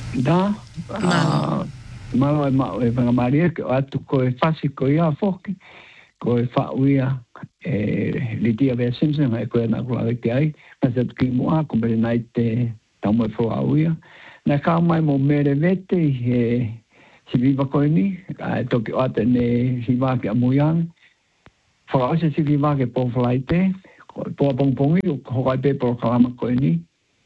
Da. Malo e mau e Maria que atu ko e fasi ko ia foki ko e fauia Lidia Simpson e ko na kula ki ai mas e ki moa ko be nai te tamo e fauia na ka mai mo mere vete si viva ko ni toki ate ne si va ki amuiang fa ose si viva ke po flaite po pongpongi ko ai pe po kalama ko ni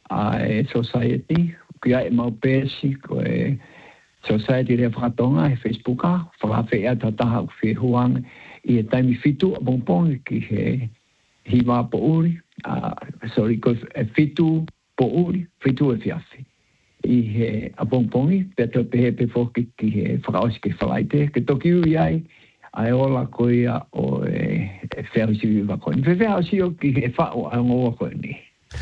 society ki ai mau pesi ko e Society de Fratonga e Facebooka, whakawhea tataha whi huang I e taimi fitu a bongpong ki he hiwa po uri, ko fitu po uri, fitu e fiafi. I he a bongpongi, peto pehe pe foki ki he whakaosi ke whalaite, ke toki ui ai, ai ola koia o e whiausi viva koni. Whiausi o ki he whao a ngoa koni.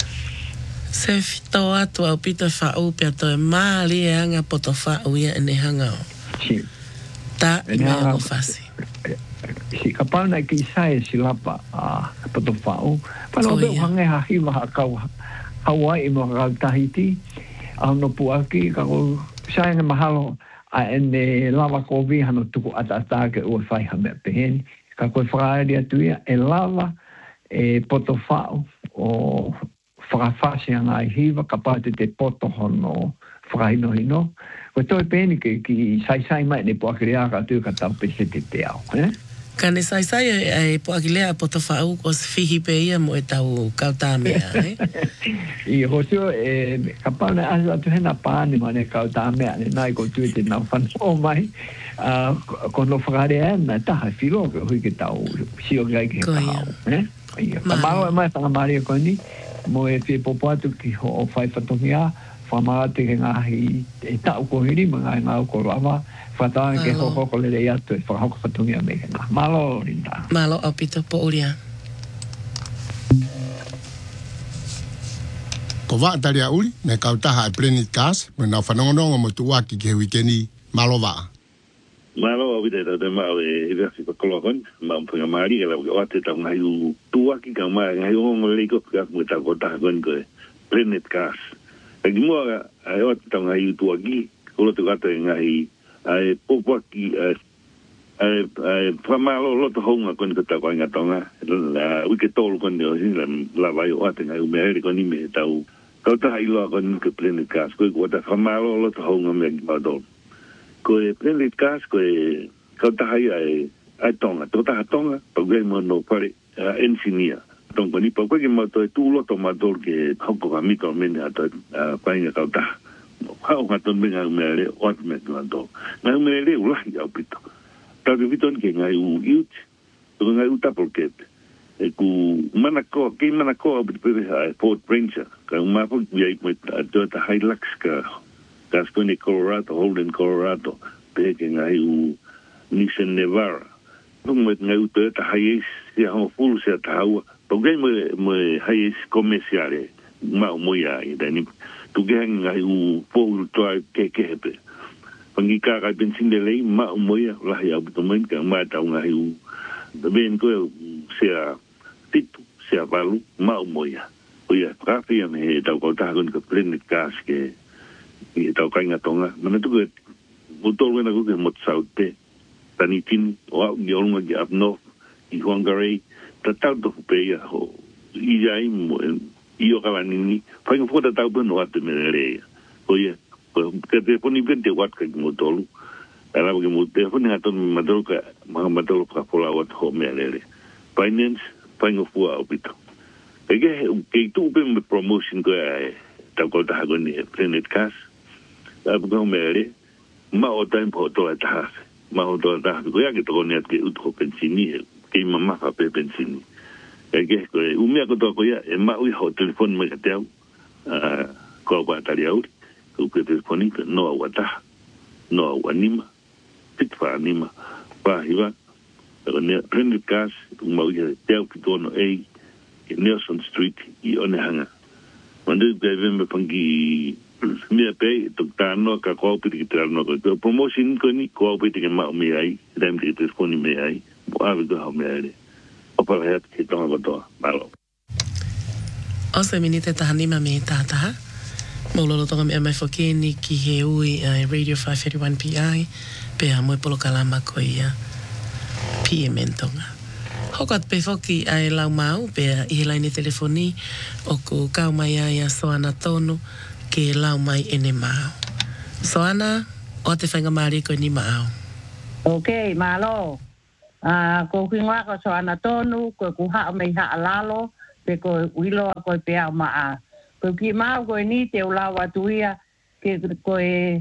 Se fito atu au pito whau pia to e maali e anga poto whau ia ene hanga o. Si. Ta I mea o whasi. Si ka pauna ki sae si lapa poto whau. Pano beo hange ha hiwa ha kau Hawaii mo ka Tahiti. Au no puaki ka ko sae nga mahalo a ene lava ko vi hano tuku atata ke ua whai ha mea peheni. Ka koe whakaari atu ia e lava e poto whau o whakawhasi anga I hiwa ka pate te poto hono whakainohino. Ko toi pēni ki sai mai ne puakilea ka tū ka tau pese te ao. Ka ne sai e puakilea poto whau ko se whihi pe ia mo e tau kautāmea. I hosio ka pauna asa atu hena pāne ma ne kautāmea ne nai ko tū te nau whanau mai. Ko no whakarea na taha whiro ke hui ke tau sio gai ke hao. Ka maro e mai whangamaria ko ni. Mo e te popo atu ki ho o whai whatongia, whamara te ngahi e tau ko hiri, mga ngā ko rawa, whatāna ke hoko lere atu e whakahoko whatongia me ngā. Malo, Linda. Malo, au pito po uria. Ko wātari a uri, me kautaha e Planet Cast, me nā whanongononga mo tu waki ke wikeni, malo waa. Malo au te te mau e rasi pa kolokon, mau panga maari, e lau o te tau ngai u tuaki ka mai, ngai o ngo leiko, ka mo tau ko taha kon ko Planet Cast. E ki mua e o te tau ngai u tuaki, kolo tu kata e ngai e popaki, e whamalo loto honga kon ko tau ko inga tonga, wike tolu kon o sin la vai o ate ngai u mehere kon I me tau, kau taha iloa kon ko Planet Cast, ko ta whamalo loto honga me ki maudolu. Ko e Planet Cast, ko e kautahai ai tonga. Totaha tonga, pau gai mo no pare engineer. Tonga ni pau gai mo to e tūloto mator ke hoko ka mito mene ato painga kautaha. Hau maton menga umere, oat me tuanto. Ngai umere ulahi au pito. Tau ke viton ke ngai u youth, to ngai u tapolket. E ku manako, kei manako au pito pepe Fort Ranger. Ka umapo viai mo ta Hilux ka Gascoigne, Colorado, Holden, Colorado, peke ngai u Nissan Navara. Nung met ngai u Toyota Hiace, si hao fulu si atahaua. Pagay mo Hiace komersiale, mau moia I dani. Tugehan ngai u four-wheel drive kekehepe. Pangika kai bensin de lei, mau moia, lahi au bitomen, ka mai tau ngai u. Ben koe sea titu, sea valu, mau moia. Oia, prakafia me he tau kautahagon ka Planet Cast ke I tau kainga tonga. Mana tuku e utolu wena kuke mot saute. Tani tini o au ki olunga ki up north I Whangarei. Ta tau tofu peia ho iai mo I o kawanini. Whainga fuata tau peno ate mene rea. Ko ia. Ka telefoni pente watka ki motolu. Alawa ki mo telefoni haton matolo ka mga matolo ka pola wat ho mea lere. Finance, whainga fua au pito. Kei tu upe me promotion ko e tau kota hagoni e Planet Cast. Apu kau mere, ma o taim po toa taha. Ma o toa taha. Ko ia ke toko neat ke utko pensini, ke mamafa pe pensini. Ke koe, umea ko toa ko ia, e ma ui ho telefon me ka teau. Ko au atari auri. Ko uke telefoni, noa ua taha. Noa ua nima. Pitwa nima. Pahiwa. Ko nea, Planet Cast, ma ui teau ki tono ei, ke Nelson Street, I Onehanga. Mandu ke vembe pangi mea pei, tok tānoa ka kōpiti ki tānoa ko. Promotion ko ni, kōpiti ki mao mea ai, rem te ki telefoni mea ai, mo awe ko hao mea ai. Opala heat ki tonga kotoa, malo. Ose minite taha nima me tātaha. Maulolo tonga me mai whakeni ki he ui Radio 531 PI pe a moe polo kalama ko ia PM tonga. Hokot pe whoki ai lau mau pe i he laine telefoni o ku kau mai ai a Soana tonu ke lau mai ene mau. Soana, o te whainga maari ko ni mau. Ok, malo. Ko kinga ko Soana tonu, ko kuha mai ha alalo, pe ko wilo ko pe au maa. Ko ki mau ko ni te ulawa tuia ke ko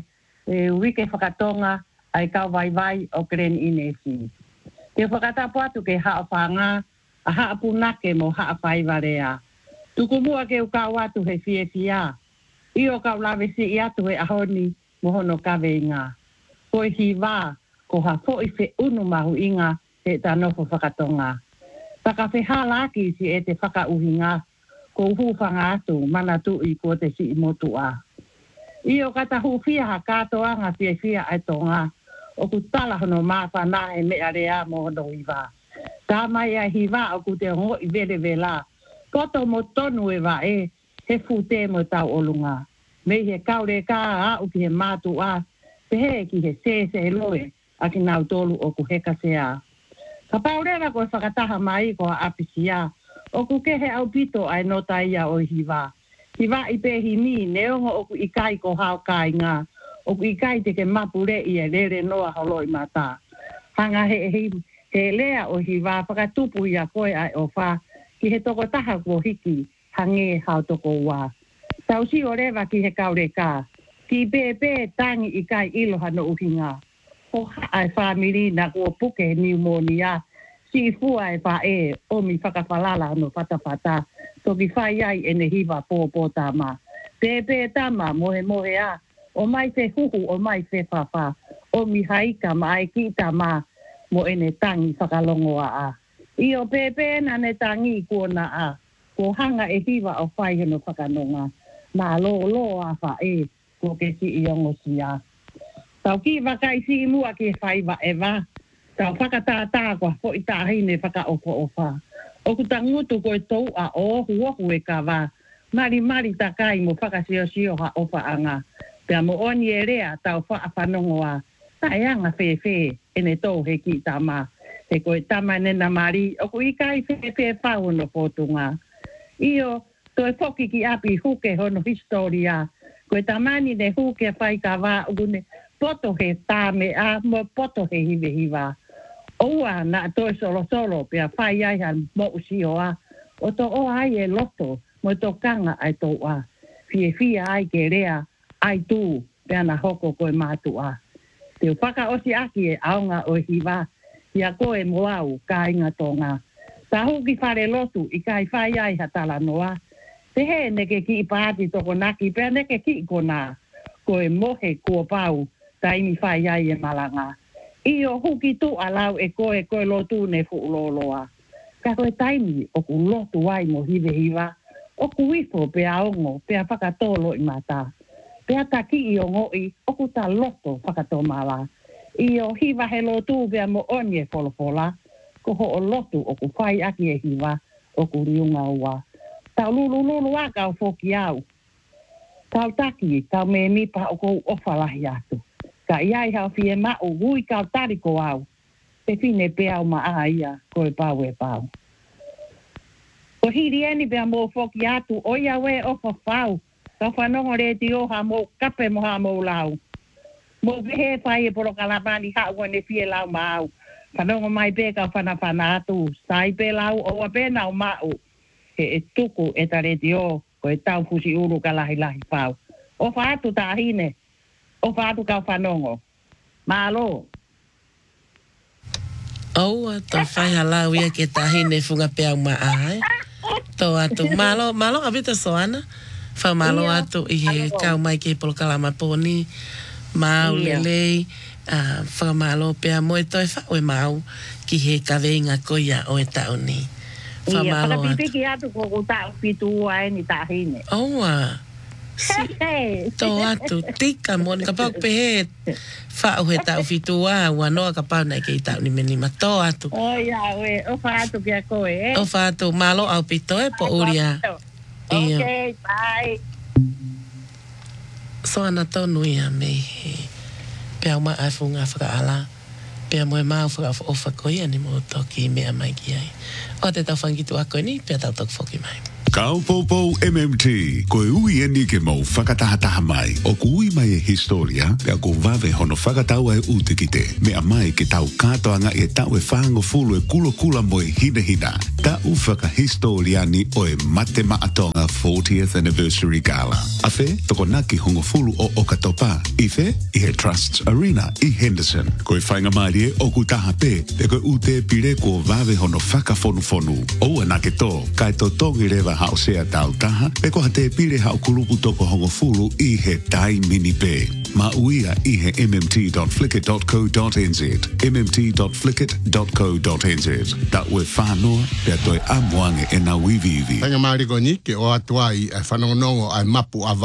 wike whakatonga ai kau vai o kren inesi. Te whakatapo atu ke haa whanga, a haa punake mo haa whaiwarea. Tuku mua ke ukau atu he fia. Io kau lawe si atu he ahoni mo hono kawe inga. Ko hi wā, ko ha fo i fe unu mahu inga he tanofo whakatonga. Whakawhi laki si e te whakauhinga, ko uhuwhanga atu mana tu i ko te si imotu a. Io kata hufia ha katoanga fia ai tonga, o ku tala hono maa whana he mea rea mo hono iwa. Tā mai a hiwa o ku te hongo i vere vela, koto mo tonu e wa he fute mo tau olunga. Me he kaure ka a uki he mātu a, te he ki he se he loe, a ki nau tolu o ku heka se a. Ka paurera ko whakataha mai ko a apisia, o ku ke he au pito ai nota ia o hiwa. Hiwa i pe himi neongo o ku ikai ko hao kai ngā, o ku ikai te ke mapure i e rere noa holoi mata. Hanga he lea o hiwa whakatupu ia koe ai o wha, ki he toko taha kua hiki, hange hao toko wā. Tau si o rewa ki he kaure ka, ki pepe tangi ikai iloha no uhinga. Ho ai whamiri na kua puke pneumonia, si fua e wha o mi whakawhalala no whatawhata, so ki whai ai e ne hiwa pōpō tāma. Pepe tāma mohe a, o mai te huhu o mai te whawha, o mi haika mai ki tāma mo e ne tangi whakalongoa a. I o pepe na ne tangi kuona a, ko hanga e hiwa o whai heno whakanonga, na lo a wha ko ke si i ongo si a. Tau ki wakai si mua ki whai wa e wa, tau whakatātā kua fo i tāhine whaka opo o wha. O ku tangutu koe tau a ohu e ka wā, mari takai mo whakasio ha opa anga. Pea mo oni e rea tau whaapanogo a, tai anga whewhe e ne tau he ki tama. He koe tama nena mari, o ku ikai whewhe pau no potunga. Io, toi whoki ki api huke hono historia, koe tamani ne huke whai ka wā, o kune poto he tāme a, mo poto he hiwa. Oua na toi solo, pea whai ai han mo usio a, o to o ai e loto, mo to kanga ai to a. Fia ai ke rea, ai tu, pea na hoko koe mātu a. Te whaka osi aki e aonga o hiwa, ia koe moau ka inga tonga. Ta huki whare lotu i kai whai ai hatala noa. Te he neke ki i pāti toko naki, pea neke ki i kona. Koe mohe kua pau, taimi whai ai e malanga. I o huki tu alau e koe lotu ne fuuloloa. Ka koe taimi o ku lotu ai mo hiwa, o ku wifo pea ongo, pea whakatolo i mata. Pea taki i o ngoi, o ku ta loto whakatomala. I o hiwa he lotu pea mo oni e folofola, ko ho o lotu o ku whai aki e hiwa, o ku riunga ua. Tau lulu aka o whoki au. Tau taki, tau me mipa o kou ofalahi atu. Ka iai hao fie mao, hui kau tariko au. Te fine pea o maa ia, koe pau e pau. Ko hiri eni pea mo whoki atu, oia we ofa whau. Ka whanongo re ti oha mo kape mo ha mo lau. Mo vehe whai e poro kalapani hao ne fie lau mau. Whanongo mai pe ka whana atu. Sai pe lau o a pe nau mau. He e tuku e tare ti o, ko e tau fusi uru ka lahi pau. O whaatu tāhine. O whaatu ka whanongo. Malo. Oua, tau whai halau ia ke tahine funga pea maa e. Tau atu, malo avita Soana. Whau malo atu i he kau mai ke polo kalama poni. Mau lelei. Whau malo pea moe toi whau e mau ki he kaweinga koia o e tauni. Whau malo atu. Ia, whakapipiki atu ko ku tau pitu ai ni tahine. Oua. Tau atu, tika mone ka pau pehe whau he tau fitua, wanoa ka pau nei ke i tau ni menima. Tau atu. O ia, o whaatu kia koe, O whaatu, malo au pito e po uria. Okay, bye. So ana tonu ia me he pea uma ai funga whakaala. Pea moe mau whaka koia ni mo toki mea mai ki ai. O te tau whangitu a koe ni, pea tau toki whoki mai. Kaupopou MMT, koe ui eni ke mau whakatahataha mai. O ku ui mai e historia, pea ko vave hono whakatau e ute ki te. Mea mai ke tau katoanga e tau e whango fulu e kula mo e hina. Ta u whakahistoria ni o e mate maatonga 40th Anniversary Gala. Afe, toko naki hongo fulu o Okatopa. Ife, i he Trusts Arena i Henderson. Koe whainga mai e o ku taha pe, pe koe ute pire ko vave hono whakafonu. O anake tō, kai tō tongi rewa hao sea tau taha, pe ko hate pire hao kulupu toko hongo fulu i he tai mini pe. Ma uia i he mmt.flickr.co.nz, mmt.flickr.co.nz. Ta ue whanoa, pia toi amuange e na wivivi. Tanga maari ko ni, ke o atuai, e whanongonongo ai mapu a